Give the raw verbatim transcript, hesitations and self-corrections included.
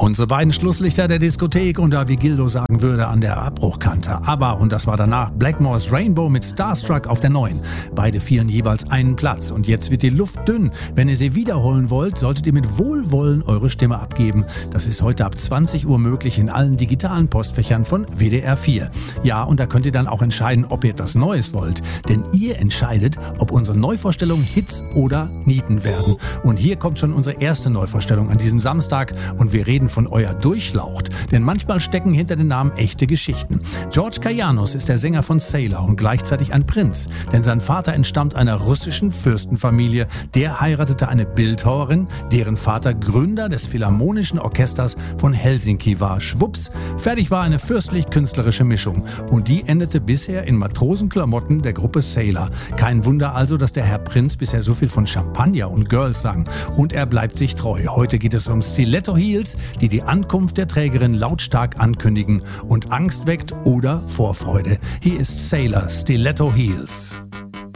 Unsere beiden Schlusslichter der Diskothek und da, wie Gildo sagen würde, an der Abbruchkante. Aber, und das war danach, Blackmore's Rainbow mit Starstruck auf der neun. Beide fielen jeweils einen Platz und jetzt wird die Luft dünn. Wenn ihr sie wiederholen wollt, solltet ihr mit Wohlwollen eure Stimme abgeben. Das ist heute ab zwanzig Uhr möglich in allen digitalen Postfächern von W D R vier. Ja, und da könnt ihr dann auch entscheiden, ob ihr etwas Neues wollt. Denn ihr entscheidet, ob unsere Neuvorstellungen Hits oder Nieten werden. Und hier kommt schon unsere erste Neuvorstellung an diesem Samstag und wir reden von Euer Durchlaucht, denn manchmal stecken hinter den Namen echte Geschichten. George Kayanos ist der Sänger von Sailor und gleichzeitig ein Prinz, denn sein Vater entstammt einer russischen Fürstenfamilie. Der heiratete eine Bildhauerin, deren Vater Gründer des Philharmonischen Orchesters von Helsinki war. Schwupps, fertig war eine fürstlich-künstlerische Mischung und die endete bisher in Matrosenklamotten der Gruppe Sailor. Kein Wunder also, dass der Herr Prinz bisher so viel von Champagner und Girls sang und er bleibt sich treu. Heute geht es um Stiletto Heels, die die Ankunft der Trägerin lautstark ankündigen und Angst weckt oder Vorfreude. Hier ist Sailor, Stiletto Heels.